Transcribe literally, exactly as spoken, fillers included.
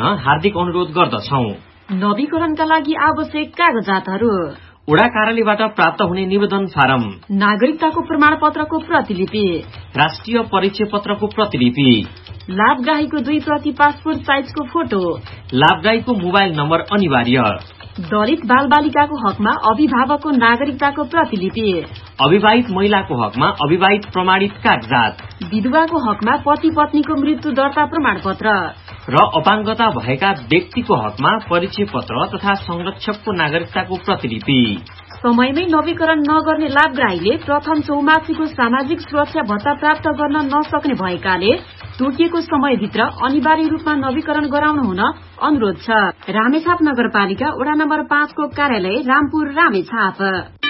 हार्दिक अनुरोध गर्दछौं। नवीकरणका लागि आवश्यक कागजातहरू: वडा कार्यालयबाट प्राप्त हुने निवेदन फारम, नागरिकताको प्रमाण पत्रको प्रतिलिपि, राष्ट्रिय परिचय पत्रको प्रतिलिपि, लाभग्राहीको दुई प्रति पासपोर्ट साइजको फोटो, लाभग्राहीको मोबाइल नम्बर अनिवार्य, दलित बाल बालिकाको हकमा अभिभावकको नागरिकताको प्रतिलिपि, अविवाहित महिलाको हकमा अविवाहित प्रमाणित कागजात, विधवाको हकमा पति पत्नीको मृत्यु दर्ता प्रमाण पत्र र अपाङ्गता भएका व्यक्तिको हकमा परिचय पत्र तथा संरक्षकको नागरिकताको प्रतिलिपि। समयमै नवीकरण नगर्ने लाभग्राहीले प्रथम चौमासीको सामाजिक सुरक्षा भत्ता प्राप्त गर्न नसक्ने भएकाले तोकिएको समयभित्र अनिवार्य रूपमा नवीकरण गराउन हुन अनुरोध छ। रामेछाप नगरपालिका वडा नम्बर पाँचको कार्यालय रामपुर रामेछाप।